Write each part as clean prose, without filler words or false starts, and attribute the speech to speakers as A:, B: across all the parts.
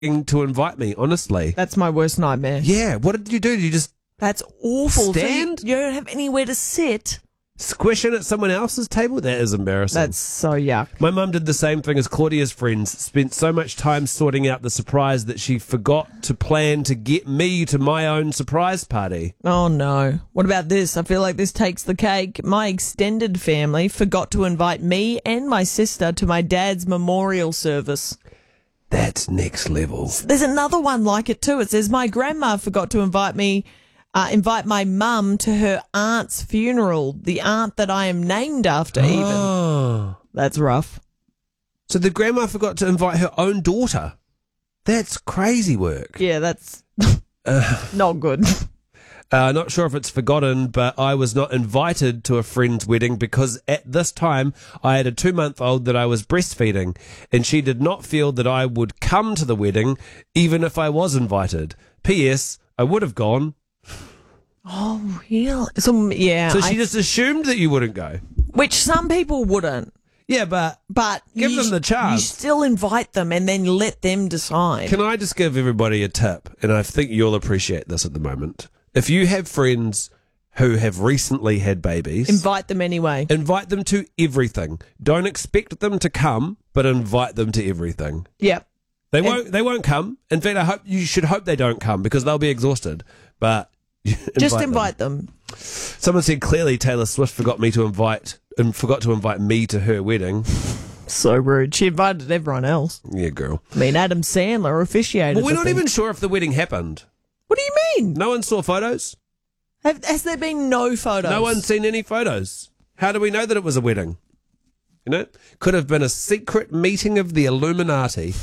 A: to invite me, honestly.
B: That's my worst nightmare.
A: Yeah, what did you do? Did you just
B: That's awful.
A: Stand?
B: So you don't have anywhere to sit.
A: squish in at someone else's table? That is embarrassing.
B: That's so yuck.
A: My mum did the same thing as Claudia's friends, spent so much time sorting out the surprise that she forgot to plan to get me to my own surprise party.
B: Oh, no. What about this? I feel like this takes the cake. My extended family forgot to invite me and my sister to my dad's memorial service.
A: That's next level.
B: There's another one like it too. It says, my grandma forgot to invite my mum to her aunt's funeral, the aunt that I am named after even.
A: Oh.
B: That's rough.
A: So the grandma forgot to invite her own daughter. That's crazy work.
B: Yeah, that's not good.
A: Not sure if it's forgotten, but I was not invited to a friend's wedding because at this time I had a 2-month-old that I was breastfeeding, and she did not feel that I would come to the wedding even if I was invited. P.S. I would have gone.
B: Oh, really? So, yeah.
A: So she just assumed that you wouldn't go.
B: Which some people wouldn't.
A: Yeah, but
B: Give
A: them the chance.
B: You still invite them and then let them decide.
A: Can I just give everybody a tip? And I think you'll appreciate this at the moment. If you have friends who have recently had babies,
B: Invite them anyway.
A: invite them to everything. Don't expect them to come, but invite them to everything.
B: Yep.
A: They won't come. In fact, you should hope they don't come because they'll be exhausted. But
B: Just invite them.
A: Someone said clearly Taylor Swift forgot to invite me to her wedding.
B: So rude. She invited everyone else.
A: Yeah, girl.
B: I mean, Adam Sandler officiated.
A: Well, we're
B: the
A: not
B: thing.
A: even sure if the wedding happened.
B: What do you mean?
A: No one saw photos.
B: Has there been no photos?
A: No one's seen any photos. How do we know that it was a wedding? You know, could have been a secret meeting of the Illuminati.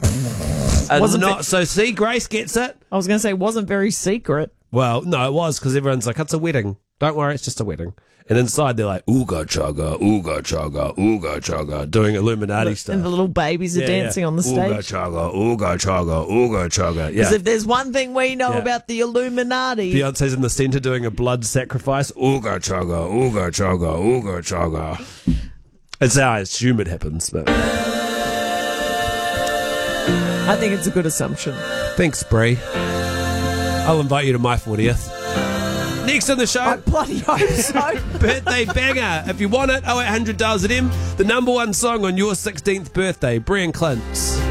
A: See, Grace gets it.
B: I was going to say, it wasn't very secret.
A: Well, no, it was because everyone's like, it's a wedding. Don't worry, it's just a wedding. And inside they're like, ooga chaga, ooga chaga, ooga chaga, doing Illuminati stuff.
B: And the little babies are dancing on the stage.
A: Ooga chaga, ooga chaga, ooga chaga. Yeah.
B: Because if there's one thing we know about the Illuminati.
A: Beyonce's in the centre doing a blood sacrifice. Ooga chaga, ooga chaga, ooga chaga. It's how I assume it happens. But
B: I think it's a good assumption.
A: thanks, Bree. I'll invite you to my 40th. Next on the show,
B: I bloody hope so.
A: birthday banger. If you want it, 0800 dials it in. The number one song on your 16th birthday, Bree and Clint's.